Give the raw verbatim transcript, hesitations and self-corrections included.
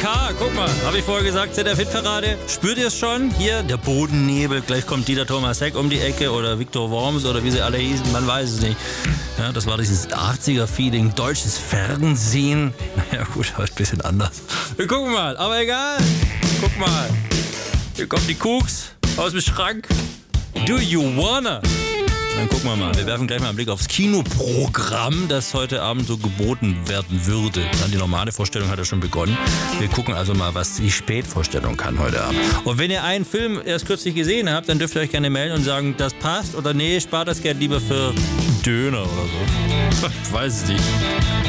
K, guck mal, habe ich vorher gesagt, Z D F-Hitparade. Spürt ihr es schon? Hier, der Bodennebel, gleich kommt Dieter Thomas Heck um die Ecke oder Viktor Worms oder wie sie alle hießen, man weiß es nicht. Ja, das war dieses achtziger-Feeling, deutsches Fernsehen. Naja gut, halt ein bisschen anders. Wir gucken mal, aber egal. Guck mal, hier kommt die Cooks aus dem Schrank. Do you wanna? Dann gucken wir mal. Wir werfen gleich mal einen Blick aufs Kinoprogramm, das heute Abend so geboten werden würde. Dann die normale Vorstellung hat ja schon begonnen. Wir gucken also mal, was die Spätvorstellung kann heute Abend. Und wenn ihr einen Film erst kürzlich gesehen habt, dann dürft ihr euch gerne melden und sagen, das passt oder nee, spart das Geld lieber für Döner oder so. Ich weiß es nicht.